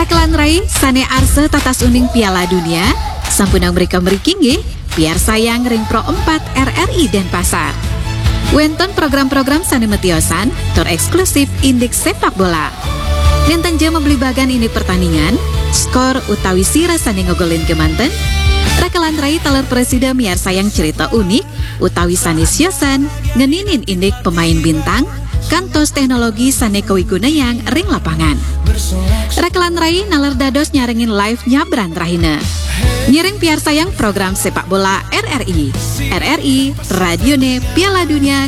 Rakelan Rai sane arse tatas uning Piala Dunia sampunang mereka merikingi biar sayang ring Pro 4 RRI Denpasar. Wenton program-program sane metiosan tor eksklusif indeks sepak bola. Nenten jam membeli bagan ini pertandingan, skor utawi sira sane ngogolin kemanten. Rakelan Rai taler presiden miar sayang cerita unik utawi sane siosan ngeninin indik pemain bintang kantos teknologi sane kawiguna yang ring lapangan. Rakelan Rai naler dados nyarengin live nyabran rahina. Nyiring piar sayang program sepak bola RRI. RRI, Radione Piala Dunia